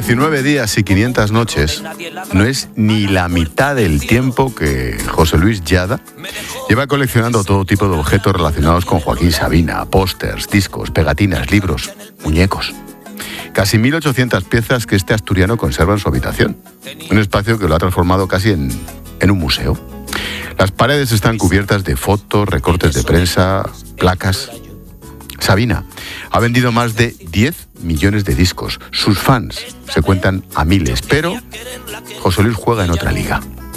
19 días y 500 noches no es ni la mitad del tiempo que José Luis Llada lleva coleccionando todo tipo de objetos relacionados con Joaquín Sabina: pósters, discos, pegatinas, libros, muñecos. Casi 1.800 piezas que este asturiano conserva en su habitación. Un espacio que lo ha transformado casi en un museo. Las paredes están cubiertas de fotos, recortes de prensa, placas. Sabina ha vendido más de 10 millones de discos. Sus fans se cuentan a miles, pero José Luis juega en otra liga.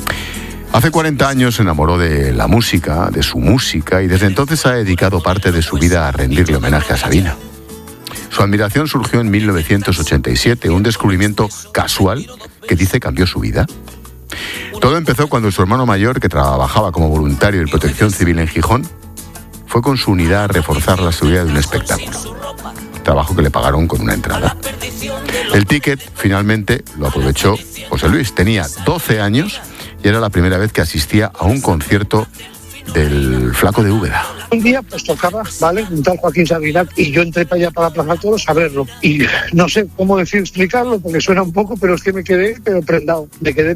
Hace 40 años se enamoró de la música, de su música, y desde entonces ha dedicado parte de su vida a rendirle homenaje a Sabina. Su admiración surgió en 1987, un descubrimiento casual que dice cambió su vida. Todo empezó cuando su hermano mayor, que trabajaba como voluntario de Protección Civil en Gijón, fue con su unidad a reforzar la seguridad de un espectáculo. Trabajo que le pagaron con una entrada. El ticket finalmente lo aprovechó José Luis. Tenía 12 años y era la primera vez que asistía a un concierto del Flaco de Úbeda. Un día pues tocaba, ¿vale?, un tal Joaquín Sabina, y yo entré para allá, para Plaza Toros, a verlo. Y no sé cómo explicarlo, porque suena un poco, pero es que me quedé prendado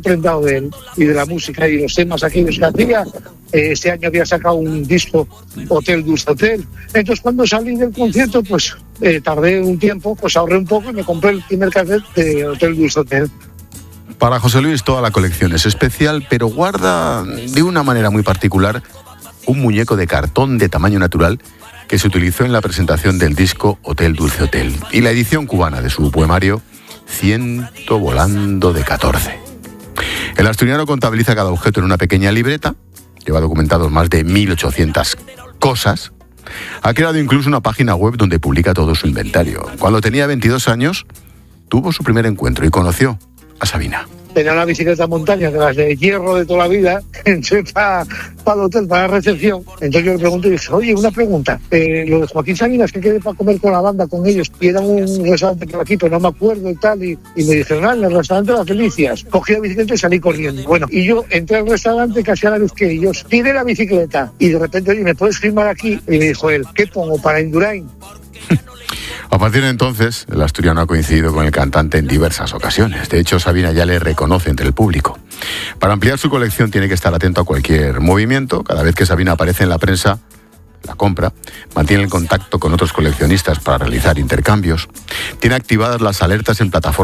de él y de la música y los temas aquellos que hacía. Este año había sacado un disco, Hotel Dulce Hotel. Entonces cuando salí del concierto, pues tardé un tiempo, pues ahorré un poco y me compré el primer cassette de Hotel Dulce Hotel. Para José Luis toda la colección es especial, pero guarda de una manera muy particular un muñeco de cartón de tamaño natural que se utilizó en la presentación del disco Hotel Dulce Hotel y la edición cubana de su poemario Ciento volando de 14. El asturiano contabiliza cada objeto en una pequeña libreta, lleva documentados más de 1.800 cosas. Ha creado incluso una página web donde publica todo su inventario. Cuando tenía 22 años, tuvo su primer encuentro y conoció a Sabina. Tenía una bicicleta montaña de las de hierro de toda la vida, entré para el hotel, para la recepción. Entonces yo le pregunto y dije, oye, una pregunta, lo de Joaquín Sabina es que quedé para comer con la banda, con ellos, y era un restaurante por aquí, pero no me acuerdo y tal, y me dijeron, en el restaurante Las Delicias. Cogí la bicicleta y salí corriendo. Bueno, y yo entré al restaurante casi a la vez que ellos, tiré la bicicleta, y de repente, oye, ¿me puedes firmar aquí? Y me dijo él, ¿qué pongo, para Indurain? A partir de entonces, el asturiano ha coincidido con el cantante en diversas ocasiones. De hecho, Sabina ya le reconoce entre el público. Para ampliar su colección tiene que estar atento a cualquier movimiento. Cada vez que Sabina aparece en la prensa, la compra, mantiene el contacto con otros coleccionistas para realizar intercambios. Tiene activadas las alertas en plataformas